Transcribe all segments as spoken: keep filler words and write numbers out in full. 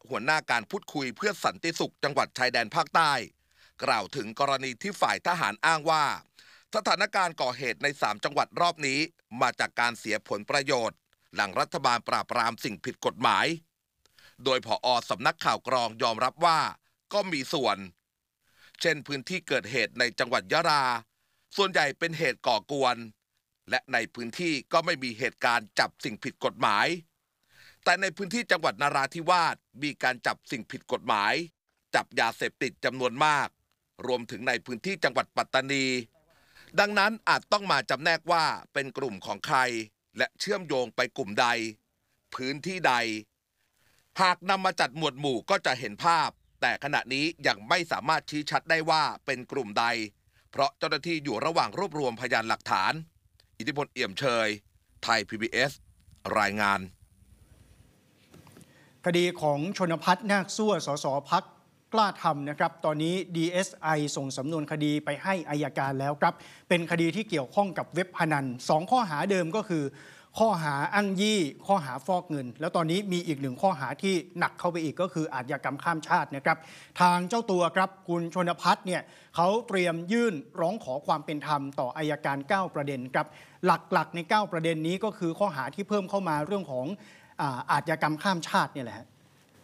หัวหน้าการพูดคุยเพื่อสันติสุขจังหวัดชายแดนภาคใต้กล่าวถึงกรณีที่ฝ่ายทหารอ้างว่าสถานการณ์ก่อเหตุในสามจังหวัดรอบนี้มาจากการเสียผลประโยชน์หลังรัฐบาลปราบปรามสิ่งผิดกฎหมายโดยผอ.สำนักข่าวกรองยอมรับว่าก็มีส่วนเช่นพื้นที่เกิดเหตุในจังหวัดยะลาส่วนใหญ่เป็นเหตุก่อกวนและในพื้นที่ก็ไม่มีเหตุการณ์จับสิ่งผิดกฎหมายแต่ในพื้นที่จังหวัดนราธิวาสมีการจับสิ่งผิดกฎหมายจับยาเสพติดจำนวนมากรวมถึงในพื้นที่จังหวัดปัตตานีดังนั้นอาจต้องมาจำแนกว่าเป็นกลุ่มของใครและเชื่อมโยงไปกลุ่มใดพื้นที่ใดหากนำมาจัดหมวดหมู่ก็จะเห็นภาพแต่ขณะนี้ยังไม่สามารถชี้ชัดได้ว่าเป็นกลุ่มใดเพราะเจ้าหน้าที่อยู่ระหว่างรวบรวมพยานหลักฐานอิทธิพลเอี่ยมเชยไทย พี บี เอส รายงานคดีของชนภัทรนาคซั่วสสพรรคกล้าทำนะครับตอนนี้ ดี เอส ไอ ส่งสำนวนคดีไปให้อัยการแล้วครับเป็นคดีที่เกี่ยวข้องกับเว็บพนันสองข้อหาเดิมก็คือข้อหาอ้างยี่ข้อหาฟอกเงินแล้วตอนนี้มีอีกหนึ่งข้อหาที่หนักเข้าไปอีกก็คืออาชญากรรมข้ามชาตินะครับทางเจ้าตัวครับคุณชนภัทรเนี่ยเขาเตรียมยื่นร้องขอความเป็นธรรมต่ออัยการเก้าประเด็นครับหลักๆในเก้าประเด็นนี้ก็คือข้อหาที่เพิ่มเข้ามาเรื่องของอาชญากรรมข้ามชาติเนี่ยแหละ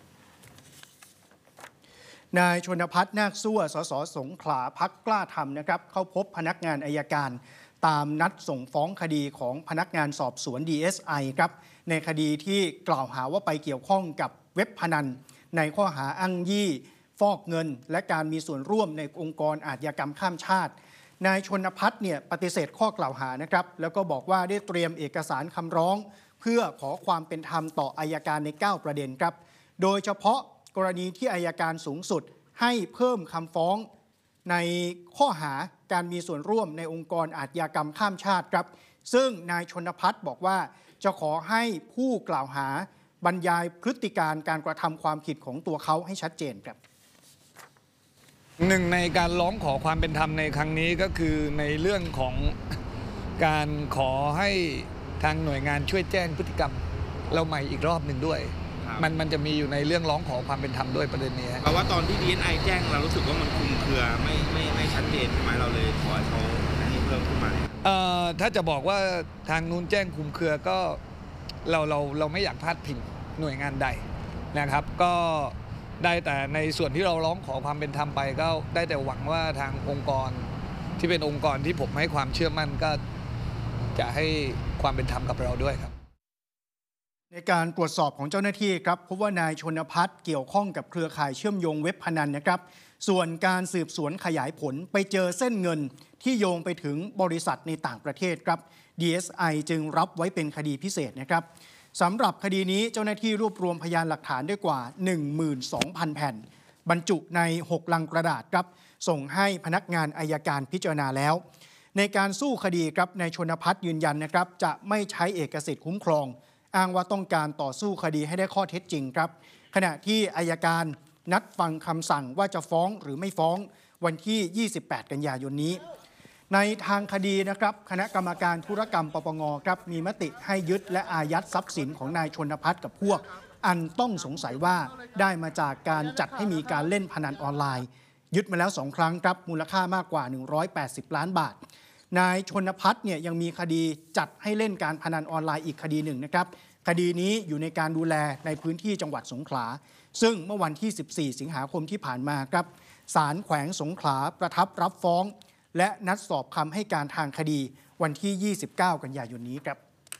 นายชนภัทรนาคซั่วสสสงขลาพรรคกล้าทำนะครับเข้าพบพนักงานอัยการตามนัดส่งฟ้องคดีของพนักงานสอบสวน ดี เอส ไอ ครับในคดีที่กล่าวหาว่าไปเกี่ยวข้องกับเว็บพนันในข้อหาอ้างยี่ฟอกเงินและการมีส่วนร่วมในองค์กรอาชญากรรมข้ามชาตินายชนภัทรเนี่ยปฏิเสธข้อกล่าวหานะครับแล้วก็บอกว่าได้เตรียมเอกสารคำร้องเพื่อขอความเป็นธรรมต่ออัยการในเก้าประเด็นครับโดยเฉพาะกรณีที่อัยการสูงสุดให้เพิ่มคำฟ้องในข้อหาการมีส่วนร่วมในองค์กรอาชญากรรมข้ามชาติครับซึ่งนายชนภัทรบอกว่าจะขอให้ผู้กล่าวหาบรรยายพฤติการการกระทำความผิดของตัวเขาให้ชัดเจนครับหนึ่งในการร้องขอความเป็นธรรมในครั้งนี้ก็คือในเรื่องของการขอให้ทางหน่วยงานช่วยแจ้งพฤติกรรมเราใหม่อีกรอบหนึ่งด้วยมันมันจะมีอยู่ในเรื่องร้องขอความเป็นธรรมด้วยประเด็นนี้เพราะว่าตอนที่ ดี เอส ไอ แจ้งเรารู้สึกว่ามันคลุมเครือไม่ไม่ไม่ชัดเจนใช่ไหมเราเลยขอให้เขาให้เพิ่มขึ้นมาเอ่อถ้าจะบอกว่าทางนู้นแจ้งคลุมเครือก็เราเราเราไม่อยากพาดพิงหน่วยงานใดนะครับก็ได้แต่ในส่วนที่เราร้องขอความเป็นธรรมไปก็ได้แต่หวังว่าทางองค์กรที่เป็นองค์กรที่ผมให้ความเชื่อมั่นก็จะให้ความเป็นธรรมกับเราด้วยครับในการตรวจสอบของเจ้าหน้าที่ครับพบว่านายชนภัทรเกี่ยวข้องกับเครือข่ายเชื่อมโยงเว็บพนันนะครับส่วนการสืบสวนขยายผลไปเจอเส้นเงินที่โยงไปถึงบริษัทในต่างประเทศครับ ดี เอส ไอ จึงรับไว้เป็นคดีพิเศษนะครับสำหรับคดีนี้เจ้าหน้าที่รวบรวมพยานหลักฐานได้กว่า หนึ่งหมื่นสองพัน แผ่นบรรจุในหกลังกระดาษครับส่งให้พนักงานอัยการพิจารณาแล้วในการสู้คดีครับนายชนภัทรยืนยันนะครับจะไม่ใช้เอกสิทธิ์คุ้มครองอ้างว่าต้องการต่อสู้คดีให้ได้ข้อเท็จจริงครับขณะที่อัยการนัดฟังคำสั่งว่าจะฟ้องหรือไม่ฟ้องวันที่ยี่สิบแปดกันยายนนี้ในทางคดีนะครับคณะกรรมการธุรกรรมปปงครับมีมติให้ยึดและอายัดทรัพย์สินของนายชนภัทรกับพวกอันต้องสงสัยว่าได้มาจากการจัดให้มีการเล่นพนันออนไลน์ยึดมาแล้วสองครั้งครับมูลค่ามากกว่าหนึ่งร้อยแปดสิบล้านบาทนายชนภัทรเนี่ยยังมีคดีจัดให้เล่นการพนันออนไลน์อีกคดีหนึ่งนะครับคดีนี้อยู่ในการดูแลในพื้นที่จังหวัดสงขลาซึ่งเมื่อวันที่สิบสี่สิงหาคมที่ผ่านมาครับศาลแขวงสงขลาประทับรับฟ้องและนัดสอบคำให้การทางคดีวันที่ยี่สิบเก้ากันยายนนี้ครับ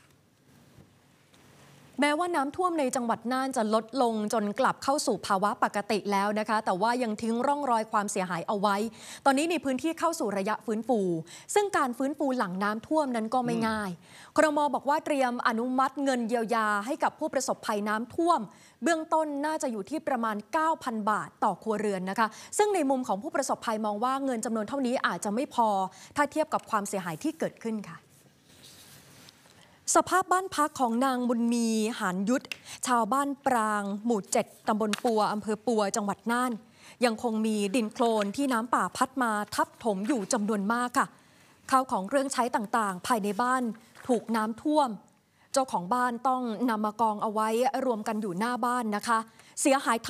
แม้ว่าน้ำท่วมในจังหวัดน่านจะลดลงจนกลับเข้าสู่ภาวะปกติแล้วนะคะแต่ว่ายังทิ้งร่องรอยความเสียหายเอาไว้ตอนนี้ในพื้นที่เข้าสู่ระยะฟื้นฟูซึ่งการฟื้นฟูหลังน้ำท่วมนั้นก็ไม่ง่ายครม.บอกว่าเตรียมอนุมัติเงินเยียวยาให้กับผู้ประสบภัยน้ำท่วมเบื้องต้นน่าจะอยู่ที่ประมาณ เก้าพัน บาทต่อครัวเรือนนะคะซึ่งในมุมของผู้ประสบภัยมองว่าเงินจำนวนเท่านี้อาจจะไม่พอถ้าเทียบกับความเสียหายที่เกิดขึ้นค่ะสภาพบ้านพักของนางบุญมีหานยุทธชาวบ้านปรางหมู่เจ็ดตำบลปัวอำเภอปัวจังหวัดน่านยังคงมีดินโคลนที่น้ำป่าพัดมาทับถมอยู่จำนวนมากค่ะข้าวของเครื่องใช้ต่างๆภายในบ้านถูกน้ำท่วมเจ้าของบ้านต้องนำมากองเอาไว้รวมกันอยู่หน้าบ้านนะคะเสียหาย